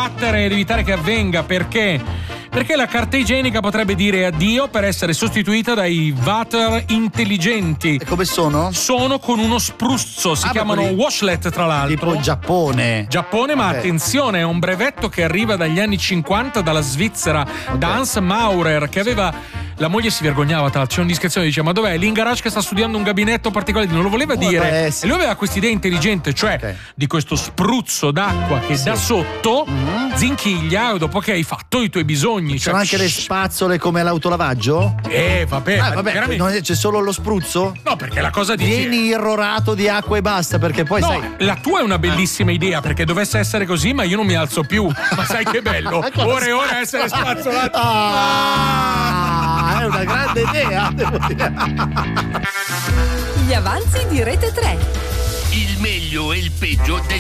combattere ed evitare che avvenga. Perché? Perché la carta igienica potrebbe dire addio per essere sostituita dai water intelligenti. E come sono? Sono con uno spruzzo, si chiamano washlet tra l'altro. Tipo il Giappone. Ma attenzione, è un brevetto che arriva dagli anni 50 dalla Svizzera, da Hans Maurer, che aveva... La moglie si vergognava, c'è un'indiscrezione, dice: ma dov'è? Lì in garage che sta studiando un gabinetto particolare, non lo voleva dire. Sì. E lui aveva questa idea intelligente, cioè di questo spruzzo d'acqua che da sotto zinchiglia dopo che hai fatto i tuoi bisogni. Sono anche le spazzole come l'autolavaggio? Vabbè, c'è solo lo spruzzo? No, perché la cosa dice... Vieni irrorato di acqua e basta, perché poi sai... la tua è una bellissima idea, perché dovesse essere così, ma io non mi alzo più. Ma sai che bello, ore e ore essere spazzolato. È una grande idea. Gli avanzi di Rete 3. Il meglio e il peggio del